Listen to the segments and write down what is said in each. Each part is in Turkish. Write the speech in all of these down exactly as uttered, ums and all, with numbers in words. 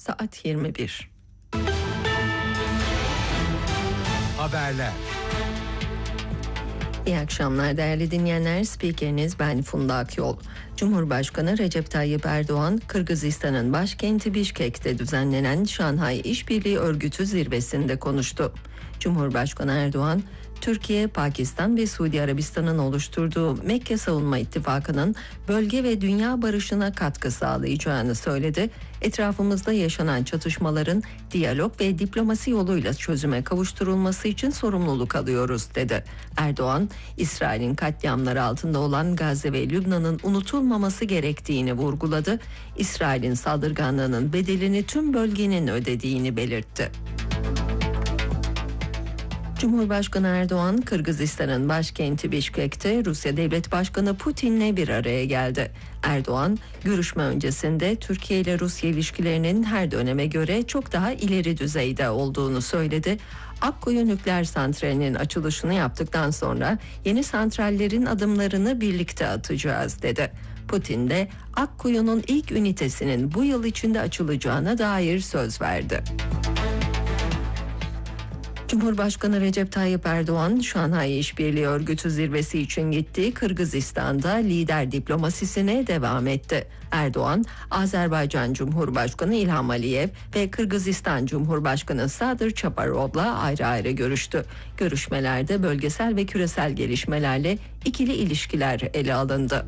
Saat yirmi bir. Haberler. İyi akşamlar değerli dinleyenler. Spikeriniz ben Funda Akyol. Cumhurbaşkanı Recep Tayyip Erdoğan, Kırgızistan'ın başkenti Bişkek'te düzenlenen Şanghay İşbirliği Örgütü zirvesinde konuştu. Cumhurbaşkanı Erdoğan, Türkiye, Pakistan ve Suudi Arabistan'ın oluşturduğu Mekke Savunma İttifakı'nın bölge ve dünya barışına katkı sağlayacağını söyledi. Etrafımızda yaşanan çatışmaların diyalog ve diplomasi yoluyla çözüme kavuşturulması için sorumluluk alıyoruz dedi. Erdoğan, İsrail'in katliamları altında olan Gazze ve Lübnan'ın unutulmaması gerektiğini vurguladı. İsrail'in saldırganlığının bedelini tüm bölgenin ödediğini belirtti. Cumhurbaşkanı Erdoğan, Kırgızistan'ın başkenti Bişkek'te Rusya Devlet Başkanı Putin'le bir araya geldi. Erdoğan, görüşme öncesinde Türkiye ile Rusya ilişkilerinin her döneme göre çok daha ileri düzeyde olduğunu söyledi. Akkuyu Nükleer Santrali'nin açılışını yaptıktan sonra yeni santrallerin adımlarını birlikte atacağız dedi. Putin de Akkuyu'nun ilk ünitesinin bu yıl içinde açılacağına dair söz verdi. Cumhurbaşkanı Recep Tayyip Erdoğan, Şanghay İşbirliği Örgütü zirvesi için gittiği Kırgızistan'da lider diplomasisine devam etti. Erdoğan, Azerbaycan Cumhurbaşkanı İlham Aliyev ve Kırgızistan Cumhurbaşkanı Sadır Çaparov'la ayrı ayrı görüştü. Görüşmelerde bölgesel ve küresel gelişmelerle ikili ilişkiler ele alındı.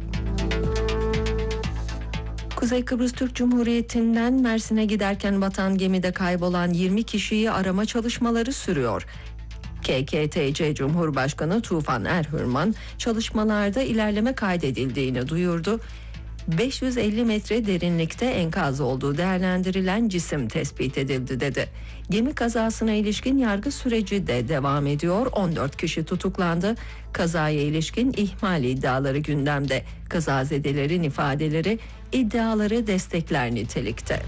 Kuzey Kıbrıs Türk Cumhuriyeti'nden Mersin'e giderken batan gemide kaybolan yirmi kişiyi arama çalışmaları sürüyor. K K T C Cumhurbaşkanı Tufan Erhürman çalışmalarda ilerleme kaydedildiğini duyurdu. beş yüz elli metre derinlikte enkaz olduğu değerlendirilen cisim tespit edildi dedi. Gemi kazasına ilişkin yargı süreci de devam ediyor. on dört kişi tutuklandı. Kazaya ilişkin ihmal iddiaları gündemde. Kazazedelerin ifadeleri iddiaları destekler nitelikte.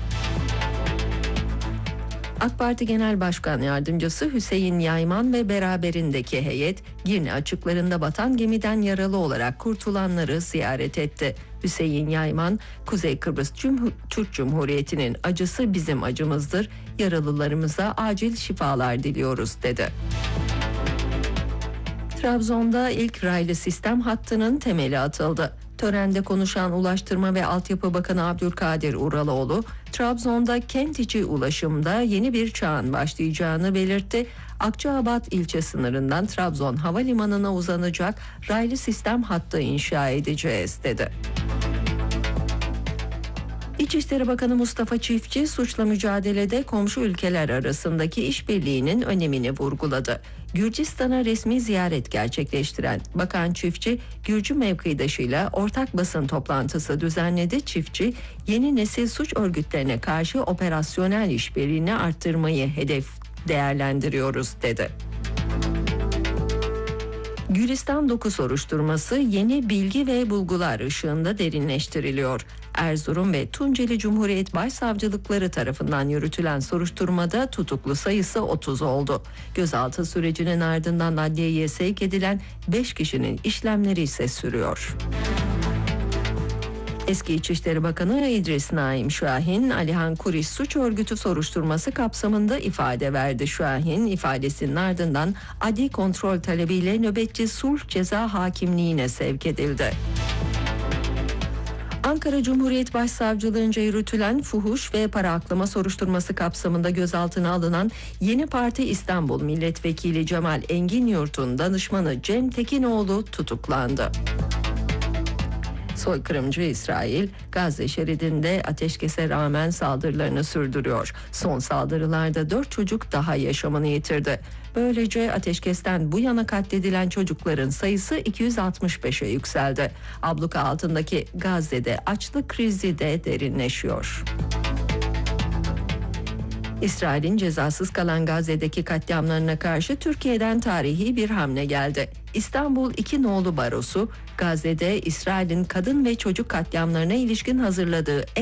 AK Parti Genel Başkan Yardımcısı Hüseyin Yayman ve beraberindeki heyet Girne açıklarında batan gemiden yaralı olarak kurtulanları ziyaret etti. Hüseyin Yayman, Kuzey Kıbrıs Cumhur- Türk Cumhuriyeti'nin acısı bizim acımızdır. Yaralılarımıza acil şifalar diliyoruz dedi. Trabzon'da ilk raylı sistem hattının temeli atıldı. Törende konuşan Ulaştırma ve Altyapı Bakanı Abdülkadir Uraloğlu, Trabzon'da kent içi ulaşımda yeni bir çağın başlayacağını belirtti. Akçaabat ilçe sınırından Trabzon Havalimanı'na uzanacak raylı sistem hattı inşa edeceğiz dedi. İçişleri Bakanı Mustafa Çiftçi suçla mücadelede komşu ülkeler arasındaki işbirliğinin önemini vurguladı. Gürcistan'a resmi ziyaret gerçekleştiren Bakan Çiftçi, Gürcü mevkidaşıyla ortak basın toplantısı düzenledi. Çiftçi, yeni nesil suç örgütlerine karşı operasyonel işbirliğini arttırmayı hedef değerlendiriyoruz dedi. Gülistan dokuz soruşturması yeni bilgi ve bulgular ışığında derinleştiriliyor. Erzurum ve Tunceli Cumhuriyet Başsavcılıkları tarafından yürütülen soruşturmada tutuklu sayısı otuz oldu. Gözaltı sürecinin ardından adliyeye sevk edilen beş kişinin işlemleri ise sürüyor. Eski İçişleri Bakanı İdris Naim Şahin, Alihan Kuriş suç örgütü soruşturması kapsamında ifade verdi. Şahin ifadesinin ardından adli kontrol talebiyle nöbetçi sulh ceza hakimliğine sevk edildi. Ankara Cumhuriyet Başsavcılığınca yürütülen fuhuş ve para aklama soruşturması kapsamında gözaltına alınan Yeni Parti İstanbul Milletvekili Cemal Enginyurt'un danışmanı Cem Tekinoğlu tutuklandı. Soykırımcı İsrail, Gazze şeridinde ateşkese rağmen saldırılarını sürdürüyor. Son saldırılarda dört çocuk daha yaşamını yitirdi. Böylece ateşkesten bu yana katledilen çocukların sayısı iki yüz altmış beşe yükseldi. Abluka altındaki Gazze'de açlık krizi de derinleşiyor. İsrail'in cezasız kalan Gazze'deki katliamlarına karşı Türkiye'den tarihi bir hamle geldi. İstanbul iki Nolu Barosu, Gazze'de İsrail'in kadın ve çocuk katliamlarına ilişkin hazırladığı